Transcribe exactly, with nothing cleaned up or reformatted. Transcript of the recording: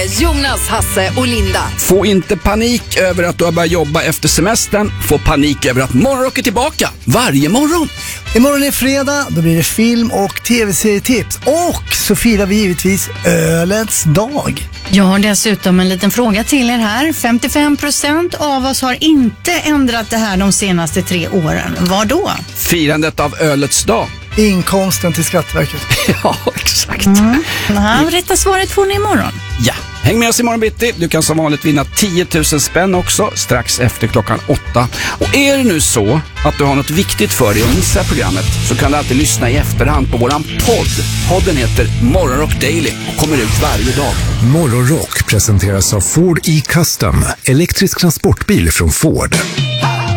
med Jonas, Hasse och Linda. Få inte panik över att du har börjat jobba efter semestern. Få panik över att Morgonrock är tillbaka varje morgon. Imorgon är fredag, då blir det film- och tv-serietips. Och så firar vi givetvis ölets dag. Jag har dessutom en liten fråga till er här. femtiofem procent av oss har inte ändrat det här de senaste tre åren. Vad då? Firandet av ölets dag. Inkomsten till Skatteverket. Ja, exakt. Mm. Det här rätta svaret får ni imorgon. Ja, häng med oss imorgon bitti. Du kan som vanligt vinna tio tusen spänn också strax efter klockan åtta. Och är det nu så att du har något viktigt för dig och missar programmet, så kan du alltid lyssna i efterhand på våran podd. Podden heter Morgonrock Daily och kommer ut varje dag. Morgonrock presenteras av Ford E-Custom, elektrisk transportbil från Ford.